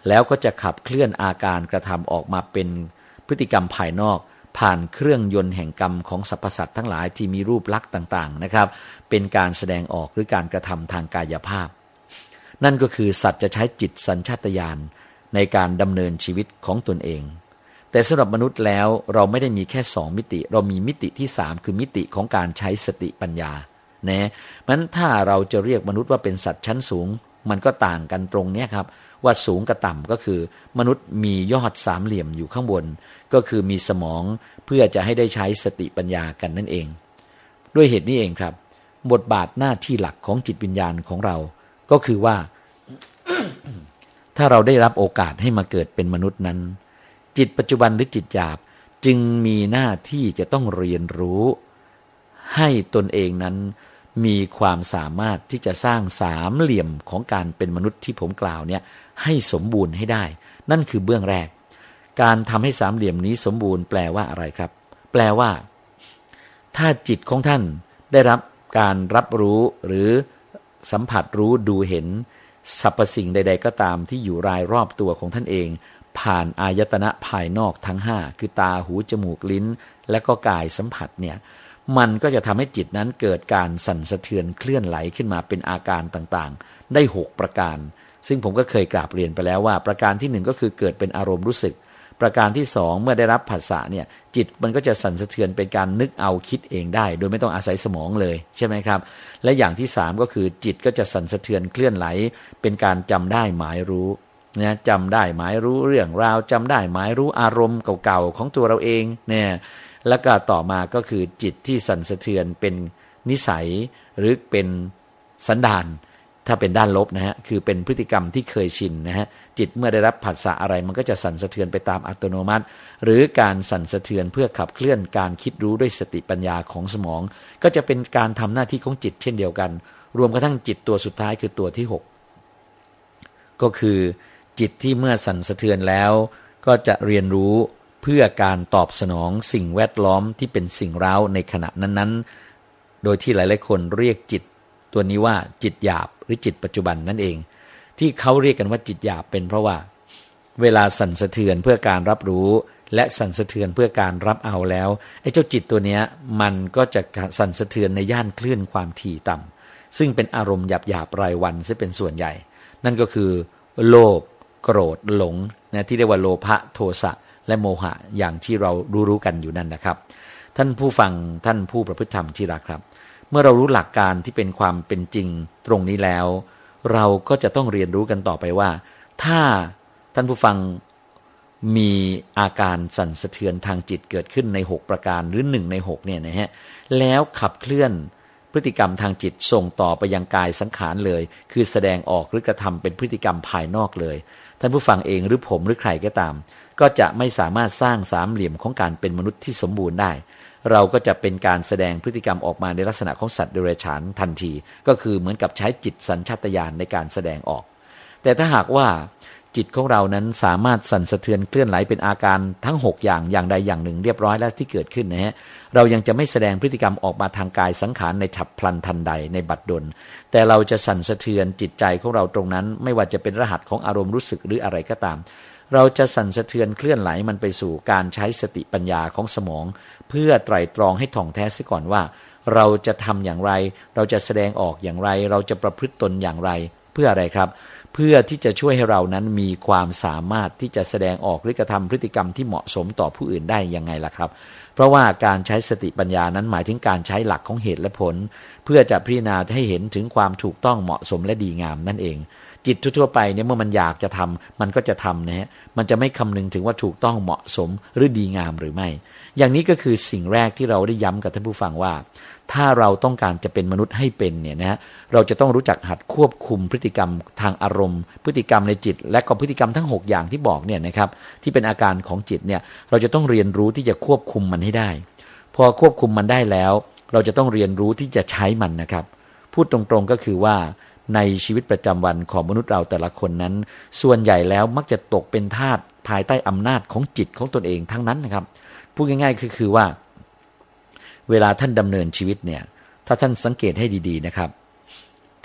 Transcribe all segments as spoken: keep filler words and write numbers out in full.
แล้วก็จะขับเคลื่อนอาการกระทำออกมาเป็นพฤติกรรมภายนอกผ่านเครื่องยนต์แห่งกรรมของสรรพสัตว์ทั้งหลายที่มีรูปลักษณ์ต่างๆนะครับเป็นการแสดงออกหรือการกระทำทางกายภาพนั่นก็คือสัตว์จะใช้จิตสัญชาตญาณในการดำเนินชีวิตของตนเองแต่สำหรับมนุษย์แล้วเราไม่ได้มีแค่สองมิติเรามีมิติที่สามคือมิติของการใช้สติปัญญานะงั้นถ้าเราจะเรียกมนุษย์ว่าเป็นสัตว์ชั้นสูงมันก็ต่างกันตรงนี้ครับว่าสูงกับต่ำก็คือมนุษย์มียอดสามเหลี่ยมอยู่ข้างบนก็คือมีสมองเพื่อจะให้ได้ใช้สติปัญญากันนั่นเองด้วยเหตุนี้เองครับบทบาทหน้าที่หลักของจิตวิญญาณของเราก็คือว่า ถ้าเราได้รับโอกาสให้มาเกิดเป็นมนุษย์นั้นจิตปัจจุบันหรือจิตหยาบจึงมีหน้าที่จะต้องเรียนรู้ให้ตนเองนั้นมีความสามารถที่จะสร้างสามเหลี่ยมของการเป็นมนุษย์ที่ผมกล่าวเนี่ยให้สมบูรณ์ให้ได้นั่นคือเบื้องแรกการทำให้สามเหลี่ยมนี้สมบูรณ์แปลว่าอะไรครับแปลว่าถ้าจิตของท่านได้รับการรับรู้หรือสัมผัสรู้ดูเห็นสรรพสิ่งใดๆก็ตามที่อยู่รายรอบตัวของท่านเองผ่านอายตนะภายนอกทั้งห้าคือตาหูจมูกลิ้นและก็กายสัมผัสเนี่ยมันก็จะทำให้จิตนั้นเกิดการสั่นสะเทือนเคลื่อนไหลขึ้นมาเป็นอาการต่างๆได้หกประการซึ่งผมก็เคยกราบเรียนไปแล้วว่าประการที่หนึ่งก็คือเกิดเป็นอารมณ์รู้สึกประการที่สองเมื่อได้รับผัสสะเนี่ยจิตมันก็จะสั่นสะเทือนเป็นการนึกเอาคิดเองได้โดยไม่ต้องอาศัยสมองเลยใช่ไหมครับและอย่างที่สามก็คือจิตก็จะสั่นสะเทือนเคลื่อนไหลเป็นการจำได้หมายรู้นะจำได้หมายรู้เรื่องราวจำได้หมายรู้อารมณ์เก่าๆของตัวเราเองเนี่ยแล้วก็ต่อมาก็คือจิตที่สั่นสะเทือนเป็นนิสัยหรือเป็นสันดานถ้าเป็นด้านลบนะฮะคือเป็นพฤติกรรมที่เคยชินนะฮะจิตเมื่อได้รับผัสสะอะไรมันก็จะสั่นสะเทือนไปตามอัตโนมัติหรือการสั่นสะเทือนเพื่อขับเคลื่อนการคิดรู้ด้วยสติปัญญาของสมองก็จะเป็นการทำหน้าที่ของจิตเช่นเดียวกันรวมกระทั่งจิตตัวสุดท้ายคือตัวที่หกก็คือจิตที่เมื่อสั่นสะเทือนแล้วก็จะเรียนรู้เพื่อการตอบสนองสิ่งแวดล้อมที่เป็นสิ่งเร้าในขณะนั้นๆโดยที่หลายๆคนเรียกจิตตัวนี้ว่าจิตหยาบหรือจิตปัจจุบันนั่นเองที่เขาเรียกกันว่าจิตหยาบเป็นเพราะว่าเวลาสั่นสะเทือนเพื่อการรับรู้และสั่นสะเทือนเพื่อการรับเอาแล้วไอ้เจ้าจิตตัวเนี้ยมันก็จะสั่นสะเทือนในย่านคลื่นความถี่ต่ำซึ่งเป็นอารมณ์หยาบๆรายวันซึ่งเป็นส่วนใหญ่นั่นก็คือโลภโกรธหลงนะที่เรียกว่าโลภะโทสะและโมหะอย่างที่เรารู้ๆกันอยู่นั่นนะครับท่านผู้ฟังท่านผู้ประพฤติธรรมที่รักครับเมื่อเรารู้หลักการที่เป็นความเป็นจริงตรงนี้แล้วเราก็จะต้องเรียนรู้กันต่อไปว่าถ้าท่านผู้ฟังมีอาการสั่นสะเทือนทางจิตเกิดขึ้นในหกประการหรือหนึ่งในหกเนี่ยนะฮะแล้วขับเคลื่อนพฤติกรรมทางจิตส่งต่อไปยังกายสังขารเลยคือแสดงออกหรือกระทำเป็นพฤติกรรมภายนอกเลยท่านผู้ฟังเองหรือผมหรือใครก็ตามก็จะไม่สามารถสร้างสามเหลี่ยมของการเป็นมนุษย์ที่สมบูรณ์ได้เราก็จะเป็นการแสดงพฤติกรรมออกมาในลักษณะของสัตว์เดรัจฉานทันทีก็คือเหมือนกับใช้จิตสัญชาตญาณในการแสดงออกแต่ถ้าหากว่าจิตของเรานั้นสามารถสั่นสะเทือนเคลื่อนไหลเป็นอาการทั้งหกอย่างอย่างใดอย่างหนึ่งเรียบร้อยแล้วที่เกิดขึ้นนะฮะเรายังจะไม่แสดงพฤติกรรมออกมาทางกายสังขารในฉับพลันทันใดในบัดดลแต่เราจะสั่นสะเทือนจิตใจของเราตรงนั้นไม่ว่าจะเป็นรหัสของอารมณ์รู้สึกหรืออะไรก็ตามเราจะสั่นสะเทือนเคลื่อนไหลมันไปสู่การใช้สติปัญญาของสมองเพื่อไตร่ตรองให้ท่องแท้ซะก่อนว่าเราจะทำอย่างไรเราจะแสดงออกอย่างไรเราจะประพฤติตนอย่างไรเพื่ออะไรครับเพื่อที่จะช่วยให้เรานั้นมีความสามารถที่จะแสดงออกหรือกระทำพฤติกรรมที่เหมาะสมต่อผู้อื่นได้ยังไงล่ะครับเพราะว่าการใช้สติปัญญานั้นหมายถึงการใช้หลักของเหตุและผลเพื่อจะพิจารณาให้เห็นถึงความถูกต้องเหมาะสมและดีงามนั่นเองจิตทั่วๆไปเนี่ยเมื่อมันอยากจะทำมันก็จะทำนะฮะมันจะไม่คำนึงถึงว่าถูกต้องเหมาะสมหรือดีงามหรือไม่อย่างนี้ก็คือสิ่งแรกที่เราได้ย้ำกับท่านผู้ฟังว่าถ้าเราต้องการจะเป็นมนุษย์ให้เป็นเนี่ยนะฮะเราจะต้องรู้จักหัดควบคุมพฤติกรรมทางอารมณ์พฤติกรรมในจิตและก็พฤติกรรมทั้งหกอย่างที่บอกเนี่ยนะครับที่เป็นอาการของจิตเนี่ยเราจะต้องเรียนรู้ที่จะควบคุมมันให้ได้พอควบคุมมันได้แล้วเราจะต้องเรียนรู้ที่จะใช้มันนะครับพูดตรงๆก็คือว่าในชีวิตประจำวันของมนุษย์เราแต่ละคนนั้นส่วนใหญ่แล้วมักจะตกเป็นทาสภายใต้อำนาจของจิตของตนเองทั้งนั้นนะครับพูดง่ายๆคือคือว่าเวลาท่านดำเนินชีวิตเนี่ยถ้าท่านสังเกตให้ดีๆนะครับ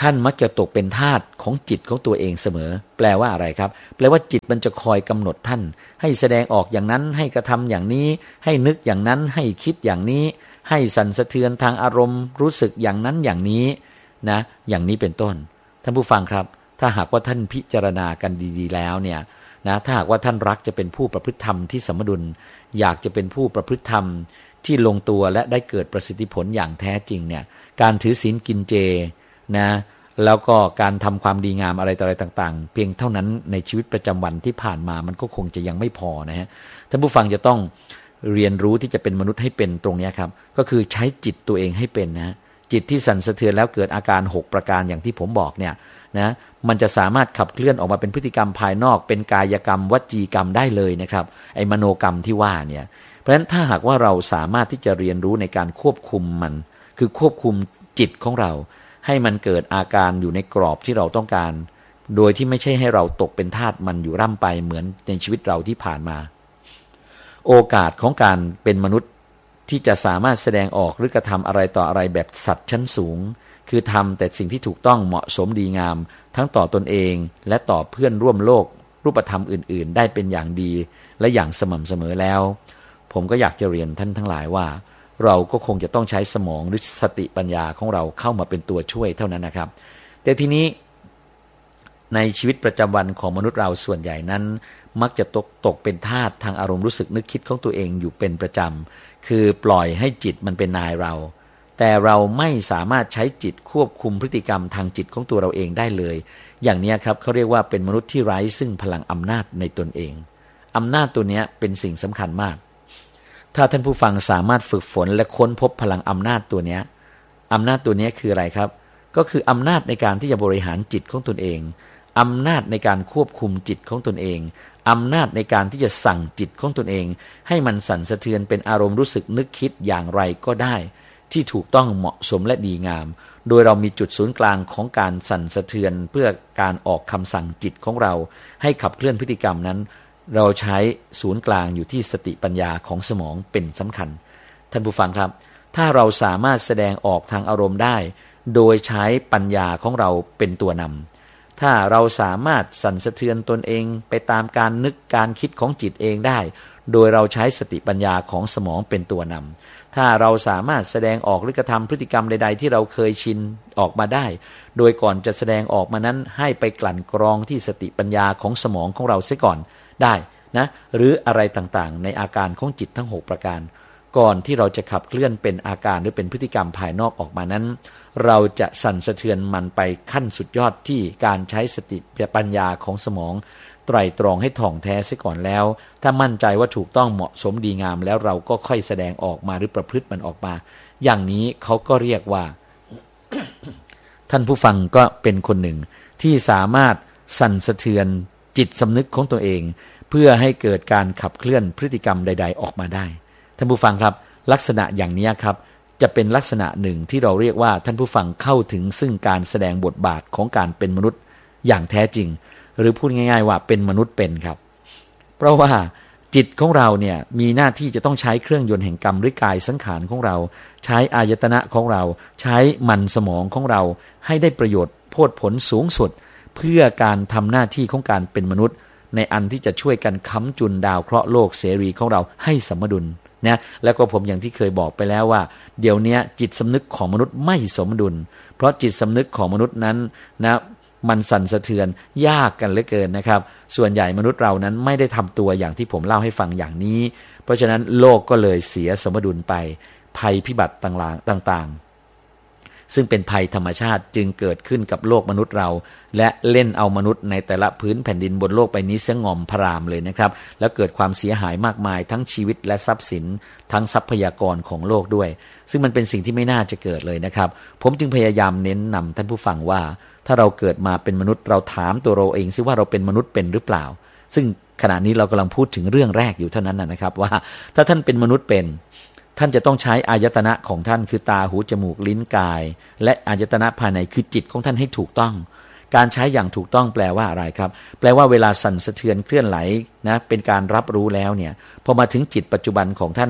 ท่านมักจะตกเป็นทาสของจิตของตัวเองเสมอแปลว่าอะไรครับแปลว่าจิตมันจะคอยกำหนดท่านให้แสดงออกอย่างนั้นให้กระทำอย่างนี้ให้นึกอย่างนั้นให้คิดอย่างนี้ให้สั่นสะเทือนทางอารมณ์รู้สึกอย่างนั้นอย่างนี้นะอย่างนี้เป็นต้นท่านผู้ฟังครับถ้าหากว่าท่านพิจารณากันดีๆแล้วเนี่ยนะถ้าหากว่าท่านรักจะเป็นผู้ประพฤติธรรมที่สมดุลอยากจะเป็นผู้ประพฤติธรรมที่ลงตัวและได้เกิดประสิทธิผลอย่างแท้จริงเนี่ยการถือศีลกินเจนะแล้วก็การทำความดีงามอะไรต่ออะไรต่างๆเพียงเท่านั้นในชีวิตประจำวันที่ผ่านมามันก็คงจะยังไม่พอนะฮะท่านผู้ฟังจะต้องเรียนรู้ที่จะเป็นมนุษย์ให้เป็นตรงนี้ครับก็คือใช้จิตตัวเองให้เป็นนะจิตที่สั่นสะเทือนแล้วเกิดอาการหกประการอย่างที่ผมบอกเนี่ยนะมันจะสามารถขับเคลื่อนออกมาเป็นพฤติกรรมภายนอกเป็นกายกรรมวจีกรรมได้เลยนะครับไอ้มโนกรรมที่ว่าเนี่ยเพราะฉะนั้นถ้าหากว่าเราสามารถที่จะเรียนรู้ในการควบคุมมันคือควบคุมจิตของเราให้มันเกิดอาการอยู่ในกรอบที่เราต้องการโดยที่ไม่ใช่ให้เราตกเป็นทาสมันอยู่ร่ำไปเหมือนในชีวิตเราที่ผ่านมาโอกาสของการเป็นมนุษย์ที่จะสามารถแสดงออกหรือกระทำอะไรต่ออะไรแบบสัตว์ชั้นสูงคือทำแต่สิ่งที่ถูกต้องเหมาะสมดีงามทั้งต่อตนเองและต่อเพื่อนร่วมโลกรูปธรรมอื่นๆได้เป็นอย่างดีและอย่างสม่ำเสมอแล้วผมก็อยากจะเรียนท่านทั้งหลายว่าเราก็คงจะต้องใช้สมองหรือสติปัญญาของเราเข้ามาเป็นตัวช่วยเท่านั้นนะครับแต่ทีนี้ในชีวิตประจำวันของมนุษย์เราส่วนใหญ่นั้นมักจะตกตกเป็นทาสทางอารมณ์รู้สึกนึกคิดของตัวเองอยู่เป็นประจำคือปล่อยให้จิตมันเป็นนายเราแต่เราไม่สามารถใช้จิตควบคุมพฤติกรรมทางจิตของตัวเราเองได้เลยอย่างนี้ครับเขาเรียกว่าเป็นมนุษย์ที่ไร้ซึ่งพลังอำนาจในตนเองอำนาจตัวนี้เป็นสิ่งสำคัญมากถ้าท่านผู้ฟังสามารถฝึกฝนและค้นพบพลังอำนาจตัวนี้อำนาจตัวนี้คืออะไรครับก็คืออำนาจในการที่จะบริหารจิตของตนเองอำนาจในการควบคุมจิตของตนเองอำนาจในการที่จะสั่งจิตของตนเองให้มันสั่นสะเทือนเป็นอารมณ์รู้สึกนึกคิดอย่างไรก็ได้ที่ถูกต้องเหมาะสมและดีงามโดยเรามีจุดศูนย์กลางของการสั่นสะเทือนเพื่อการออกคำสั่งจิตของเราให้ขับเคลื่อนพฤติกรรมนั้นเราใช้ศูนย์กลางอยู่ที่สติปัญญาของสมองเป็นสำคัญท่านผู้ฟังครับถ้าเราสามารถแสดงออกทางอารมณ์ได้โดยใช้ปัญญาของเราเป็นตัวนำถ้าเราสามารถสั่นสะเทือนตนเองไปตามการนึกการคิดของจิตเองได้โดยเราใช้สติปัญญาของสมองเป็นตัวนำถ้าเราสามารถแสดงออกหรือกระทำพฤติกรรมใดๆที่เราเคยชินออกมาได้โดยก่อนจะแสดงออกมานั้นให้ไปกลั่นกรองที่สติปัญญาของสมองของเราเสียก่อนได้นะหรืออะไรต่างๆในอาการของจิตทั้งหกประการก่อนที่เราจะขับเคลื่อนเป็นอาการหรือเป็นพฤติกรรมภายนอกออกมานั้นเราจะสั่นสะเทือนมันไปขั้นสุดยอดที่การใช้สติปัญญาของสมองไตร่ตรองให้ถ่องแท้เสียก่อนแล้วถ้ามั่นใจว่าถูกต้องเหมาะสมดีงามแล้วเราก็ค่อยแสดงออกมาหรือประพฤติมันออกมาอย่างนี้เขาก็เรียกว่า ท่านผู้ฟังก็เป็นคนหนึ่งที่สามารถสั่นสะเทือนจิตสำนึกของตัวเองเพื่อให้เกิดการขับเคลื่อนพฤติกรรมใดๆออกมาได้ท่านผู้ฟังครับลักษณะอย่างนี้ครับจะเป็นลักษณะหนึ่งที่เราเรียกว่าท่านผู้ฟังเข้าถึงซึ่งการแสดงบทบาทของการเป็นมนุษย์อย่างแท้จริงหรือพูดง่ายๆว่าเป็นมนุษย์เป็นครับเพราะว่าจิตของเราเนี่ยมีหน้าที่จะต้องใช้เครื่องยนต์แห่งกรรมหรือกายสังขารของเราใช้อายตนะของเราใช้มันสมองของเราให้ได้ประโยชน์โพดผลสูงสุดเพื่อการทำหน้าที่ของการเป็นมนุษย์ในอันที่จะช่วยกันค้ำจุนดาวเคราะห์โลกเสรีของเราให้สมดุลนะแล้วก็ผมอย่างที่เคยบอกไปแล้วว่าเดี๋ยวนี้จิตสำนึกของมนุษย์ไม่สมดุลเพราะจิตสำนึกของมนุษย์นั้นนะมันสั่นสะเทือนยากกันเหลือเกินนะครับส่วนใหญ่มนุษย์เรานั้นไม่ได้ทำตัวอย่างที่ผมเล่าให้ฟังอย่างนี้เพราะฉะนั้นโลกก็เลยเสียสมดุลไปภัยพิบัติต่างๆซึ่งเป็นภัยธรรมชาติจึงเกิดขึ้นกับโลกมนุษย์เราและเล่นเอามนุษย์ในแต่ละพื้นแผ่นดินบนโลกใบนี้เสียงอมพรามเลยนะครับแล้วเกิดความเสียหายมากมายทั้งชีวิตและทรัพย์สินทั้งทรัพยากรของโลกด้วยซึ่งมันเป็นสิ่งที่ไม่น่าจะเกิดเลยนะครับผมจึงพยายามเน้นนำท่านผู้ฟังว่าถ้าเราเกิดมาเป็นมนุษย์เราถามตัวเราเองซิว่าเราเป็นมนุษย์เป็นหรือเปล่าซึ่งขณะนี้เรากำลังพูดถึงเรื่องแรกอยู่เท่านั้นนะครับว่าถ้าท่านเป็นมนุษย์เป็นท่านจะต้องใช้อายตนะของท่านคือตาหูจมูกลิ้นกายและอายตนะภายในคือจิตของท่านให้ถูกต้องการใช้อย่างถูกต้องแปลว่าอะไรครับแปลว่าเวลาสั่นสะเทือนเคลื่อนไหวนะเป็นการรับรู้แล้วเนี่ยพอมาถึงจิตปัจจุบันของท่าน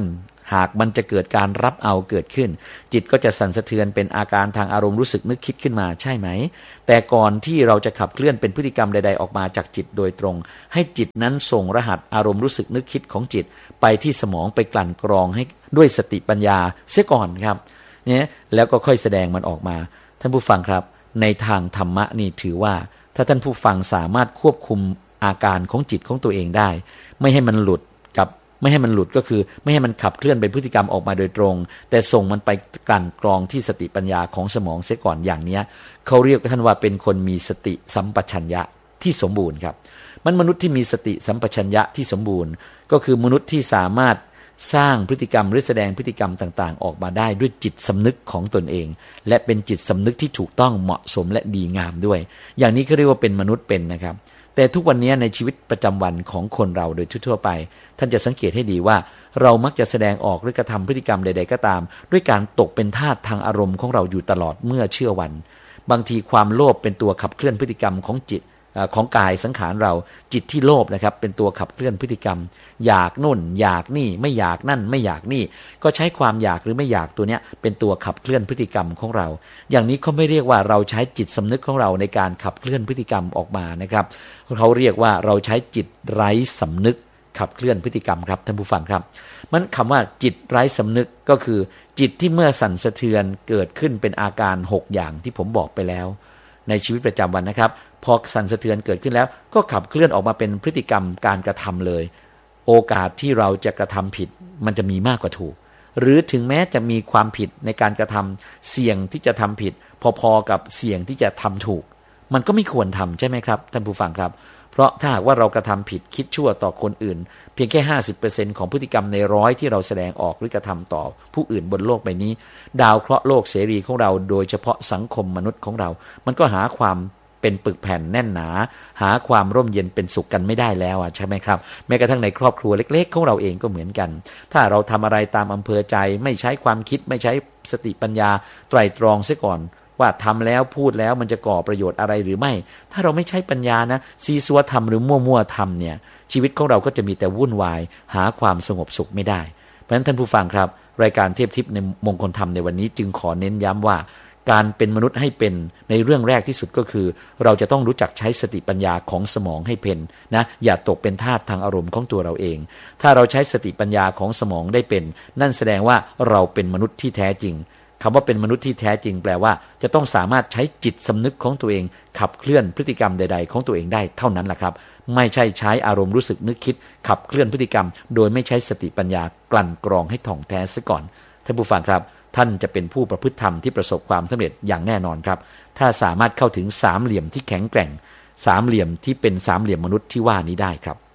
หากมันจะเกิดการรับเอาเกิดขึ้นจิตก็จะสั่นสะเทือนเป็นอาการทางอารมณ์รู้สึกนึกคิดขึ้นมาใช่ไหมแต่ก่อนที่เราจะขับเคลื่อนเป็นพฤติกรรมใดๆออกมาจากจิตโดยตรงให้จิตนั้นส่งรหัสอารมณ์รู้สึกนึกคิดของจิตไปที่สมองไปกลั่นกรองให้ด้วยสติปัญญาเสียก่อนครับเนี่ยแล้วก็ค่อยแสดงมันออกมาท่านผู้ฟังครับในทางธรรมะนี่ถือว่าถ้าท่านผู้ฟังสามารถควบคุมอาการของจิตของตัวเองได้ไม่ให้มันหลุดกับไม่ให้มันหลุดก็คือไม่ให้มันขับเคลื่อนเป็นพฤติกรรมออกมาโดยตรงแต่ส่งมันไปกลั่นกรองที่สติปัญญาของสมองเสียก่อนอย่างนี้เขาเรียกท่านว่าเป็นคนมีสติสัมปชัญญะที่สมบูรณ์ครับมันมนุษย์ที่มีสติสัมปชัญญะที่สมบูรณ์ก็คือมนุษย์ที่สามารถสร้างพฤติกรรมหรือแสดงพฤติกรรมต่างๆออกมาได้ด้วยจิตสำนึกของตนเองและเป็นจิตสำนึกที่ถูกต้องเหมาะสมและดีงามด้วยอย่างนี้เขาเรียกว่าเป็นมนุษย์เป็นนะครับแต่ทุกวันนี้ในชีวิตประจำวันของคนเราโดยทั่วๆไปท่านจะสังเกตให้ดีว่าเรามักจะแสดงออกหรือกระทำพฤติกรรมใดๆก็ตามด้วยการตกเป็นทาสทางอารมณ์ของเราอยู่ตลอดเมื่อเชื่อวันบางทีความโลภเป็นตัวขับเคลื่อนพฤติกรรมของจิตของกายสังขารเราจิตที่โลภนะครับเป็นตัวขับเคลื่อนพฤติกรรมอยากนู่นอยากนี่ไม่อยากนั่นไม่อยากนี่ก็ใช้ความอยากหรือไม่อยากตัวเนี้ยเป็นตัวขับเคลื่อนพฤติกรรมของเราอย่างนี้เขาไม่เรียกว่าเราใช้จิตสำนึกของเราในการขับเคลื่อนพฤติกรรมออกมานะครับเขาเรียกว่าเราใช้จิตไร้สำนึกขับเคลื่อนพฤติกรรมครับท่านผู้ฟังครับมันคำว่าจิตไร้สำนึกก็คือจิตที่เมื่อสั่นสะเทือนเกิดขึ้นเป็นอาการหกอย่างที่ผมบอกไปแล้วในชีวิตประจำวันนะครับพอสั่นสะเทือนเกิดขึ้นแล้วก็ขับเคลื่อนออกมาเป็นพฤติกรรมการกระทำเลยโอกาสที่เราจะกระทำผิดมันจะมีมากกว่าถูกหรือถึงแม้จะมีความผิดในการกระทำเสี่ยงที่จะทำผิดพอๆกับเสี่ยงที่จะทำถูกมันก็ไม่ควรทำใช่ไหมครับท่านผู้ฟังครับเพราะถ้าหากว่าเรากระทำผิดคิดชั่วต่อคนอื่นเพียงแค่ ห้าสิบเปอร์เซ็นต์ ของพฤติกรรมในร้อยที่เราแสดงออกหรือกระทำต่อผู้อื่นบนโลกใบนี้ดาวเคราะห์โลกเสรีของเราโดยเฉพาะสังคมมนุษย์ของเรามันก็หาความเป็นปึกแผ่นแน่นหนาหาความร่มเย็นเป็นสุขกันไม่ได้แล้วอ่ะใช่ไหมครับแม้กระทั่งในครอบครัวเล็กๆของเราเองก็เหมือนกันถ้าเราทำอะไรตามอำเภอใจไม่ใช้ความคิดไม่ใช้สติปัญญาไตร่ตรองเสียก่อนว่าทำแล้วพูดแล้วมันจะก่อประโยชน์อะไรหรือไม่ถ้าเราไม่ใช้ปัญญานะซีซัวทำหรือมั่วๆทำเนี่ยชีวิตของเราก็จะมีแต่วุ่นวายหาความสงบสุขไม่ได้เพราะฉะนั้นท่านผู้ฟังครับรายการเทพทิพย์ในมงคลธรรมในวันนี้จึงขอเน้นย้ำว่าการเป็นมนุษย์ให้เป็นในเรื่องแรกที่สุดก็คือเราจะต้องรู้จักใช้สติปัญญาของสมองให้เป็นนะอย่าตกเป็นทาสทางอารมณ์ของตัวเราเองถ้าเราใช้สติปัญญาของสมองได้เป็นนั่นแสดงว่าเราเป็นมนุษย์ที่แท้จริงคำว่าเป็นมนุษย์ที่แท้จริงแปลว่าจะต้องสามารถใช้จิตสำนึกของตัวเองขับเคลื่อนพฤติกรรมใดๆของตัวเองได้เท่านั้นแหละครับไม่ใช่ใช้อารมณ์รู้สึกนึกคิดขับเคลื่อนพฤติกรรมโดยไม่ใช้สติปัญญากลั่นกรองให้ถ่องแท้ซะก่อนท่านผู้ฟังครับท่านจะเป็นผู้ประพฤติธรรมที่ประสบความสำเร็จอย่างแน่นอนครับถ้าสามารถเข้าถึงสามเหลี่ยมที่แข็งแกร่งสามเหลี่ยมที่เป็นสามเหลี่ยมมนุษย์ที่ว่านี้ได้ครับ